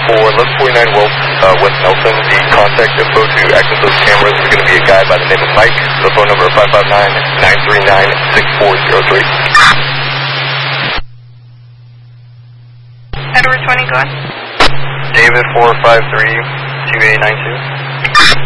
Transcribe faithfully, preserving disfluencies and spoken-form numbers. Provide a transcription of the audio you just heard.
for eleven forty-nine West, uh, West Nelson. The contact info to access those cameras is going to be a guy by the name of Mike. The phone number five five nine, nine three nine, six four zero three. Edward twenty, go on. David four five three, two eight nine two.